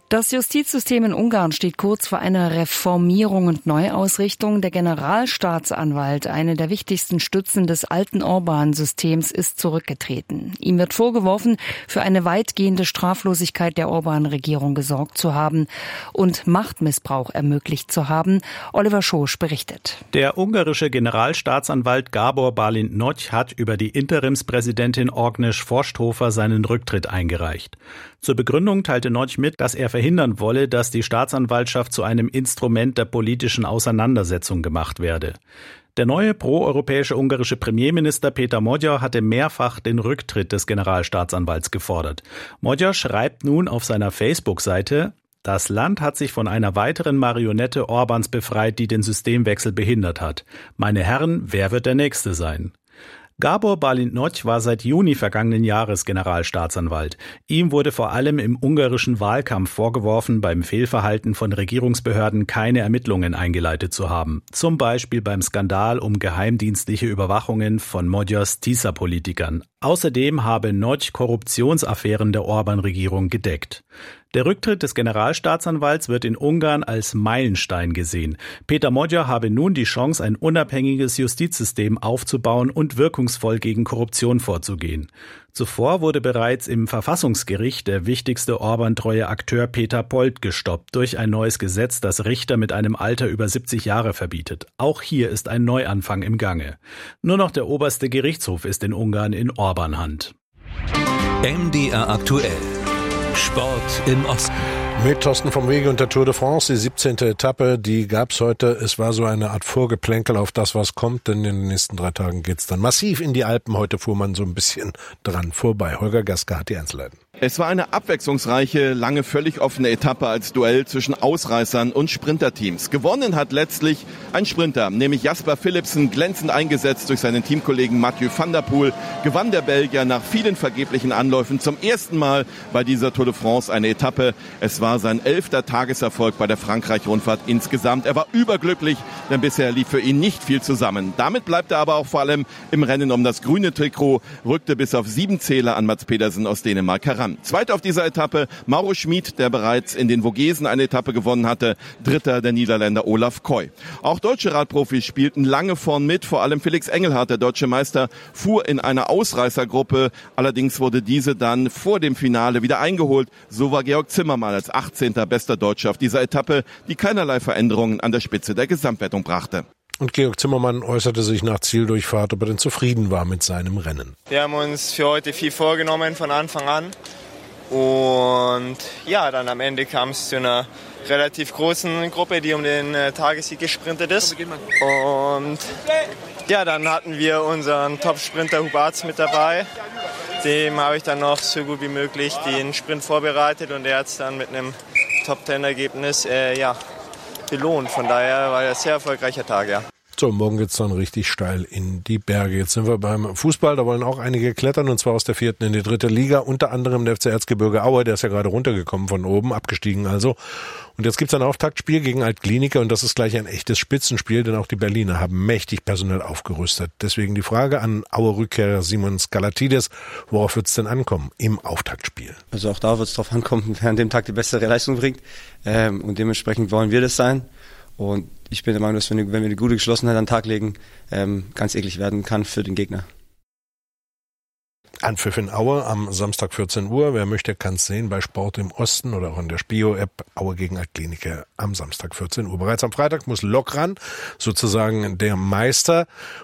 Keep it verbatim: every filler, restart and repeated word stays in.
Das Justizsystem in Ungarn steht kurz vor einer Reformierung und Neuausrichtung. Der Generalstaatsanwalt, eine der wichtigsten Stützen des alten Orban-Systems, ist zurückgetreten. Ihm wird vorgeworfen, für eine weitgehende Straflosigkeit der Orban-Regierung gesorgt zu haben und Machtmissbrauch ermöglicht zu haben. Oliver Schosch berichtet. Der ungarische Generalstaatsanwalt Gábor Bálint Nagy hat über die Interimspräsidentin Ágnes Forsthoffer seinen Rücktritt eingereicht. Zur Begründung teilte Nagy mit, dass er verhindern wolle, dass die Staatsanwaltschaft zu einem Instrument der politischen Auseinandersetzung gemacht werde. Der neue proeuropäische ungarische Premierminister Péter Magyar hatte mehrfach den Rücktritt des Generalstaatsanwalts gefordert. Magyar schreibt nun auf seiner Facebook-Seite: Das Land hat sich von einer weiteren Marionette Orbáns befreit, die den Systemwechsel behindert hat. Meine Herren, wer wird der Nächste sein? Gábor Bálint Nagy war seit Juni vergangenen Jahres Generalstaatsanwalt. Ihm wurde vor allem im ungarischen Wahlkampf vorgeworfen, beim Fehlverhalten von Regierungsbehörden keine Ermittlungen eingeleitet zu haben. Zum Beispiel beim Skandal um geheimdienstliche Überwachungen von Magyars Tisza-Politikern. Außerdem habe Nagy Korruptionsaffären der Orbán-Regierung gedeckt. Der Rücktritt des Generalstaatsanwalts wird in Ungarn als Meilenstein gesehen. Péter Magyar habe nun die Chance, ein unabhängiges Justizsystem aufzubauen und wirkungsvoll gegen Korruption vorzugehen. Zuvor wurde bereits im Verfassungsgericht der wichtigste Orbán-treue Akteur Péter Polt gestoppt durch ein neues Gesetz, das Richter mit einem Alter über siebzig Jahre verbietet. Auch hier ist ein Neuanfang im Gange. Nur noch der oberste Gerichtshof ist in Ungarn in Orbán-Hand. M D R aktuell. Sport im Osten. Mit Thorsten vom Wege und der Tour de France, die siebzehnte Etappe, die gab's heute. Es war so eine Art Vorgeplänkel auf das, was kommt, denn in den nächsten drei Tagen geht's dann massiv in die Alpen. Heute fuhr man so ein bisschen dran vorbei. Holger Gaska hat die Einzelheiten. Es war eine abwechslungsreiche, lange völlig offene Etappe als Duell zwischen Ausreißern und Sprinterteams. Gewonnen hat letztlich ein Sprinter, nämlich Jasper Philipsen, glänzend eingesetzt durch seinen Teamkollegen Mathieu van der Poel, gewann der Belgier nach vielen vergeblichen Anläufen zum ersten Mal bei dieser Tour de France eine Etappe. Es war sein elfter Tageserfolg bei der Frankreich-Rundfahrt insgesamt. Er war überglücklich, denn bisher lief für ihn nicht viel zusammen. Damit bleibt er aber auch vor allem im Rennen um das grüne Trikot, rückte bis auf sieben Zähler an Mats Pedersen aus Dänemark heran. Zweiter auf dieser Etappe Mauro Schmid, der bereits in den Vogesen eine Etappe gewonnen hatte. Dritter der Niederländer Olaf Koy. Auch deutsche Radprofis spielten lange vorn mit. Vor allem Felix Engelhardt, der deutsche Meister, fuhr in einer Ausreißergruppe. Allerdings wurde diese dann vor dem Finale wieder eingeholt. So war Georg Zimmermann als achtzehnter bester Deutscher auf dieser Etappe, die keinerlei Veränderungen an der Spitze der Gesamtwertung brachte. Und Georg Zimmermann äußerte sich nach Zieldurchfahrt, ob er denn zufrieden war mit seinem Rennen. Wir haben uns für heute viel vorgenommen von Anfang an. Und ja, dann am Ende kam es zu einer relativ großen Gruppe, die um den äh, Tagessieg gesprintet ist. Und ja, dann hatten wir unseren Top-Sprinter Huberts mit dabei. Dem habe ich dann noch so gut wie möglich den Sprint vorbereitet und er hat es dann mit einem Top-Ten-Ergebnis äh, ja, belohnt. Von daher war das ein sehr erfolgreicher Tag, ja. So, morgen geht's dann richtig steil in die Berge. Jetzt sind wir beim Fußball, da wollen auch einige klettern, und zwar aus der vierten in die dritte Liga, unter anderem der F C Erzgebirge Aue, der ist ja gerade runtergekommen von oben, abgestiegen also. Und jetzt gibt's ein Auftaktspiel gegen Altkliniker und das ist gleich ein echtes Spitzenspiel, denn auch die Berliner haben mächtig personell aufgerüstet. Deswegen die Frage an Aue-Rückkehrer Simon Skalatidis, worauf wird's denn ankommen im Auftaktspiel? Also auch da wird's drauf ankommen, wer an dem Tag die bessere Leistung bringt, ähm, und dementsprechend wollen wir das sein. Und ich bin der Meinung, dass wenn wir eine gute Geschlossenheit an den Tag legen, ähm, ganz eklig werden kann für den Gegner. Anpfiff in Aue am Samstag vierzehn Uhr. Wer möchte, kann es sehen bei Sport im Osten oder auch in der Spio-App. Aue gegen Altkliniker am Samstag vierzehn Uhr. Bereits am Freitag muss Lok ran, sozusagen der Meister.